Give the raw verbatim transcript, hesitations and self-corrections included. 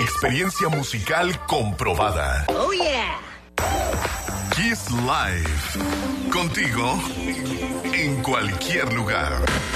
Experiencia musical comprobada. Oh yeah. Kiss Live. Contigo en cualquier lugar.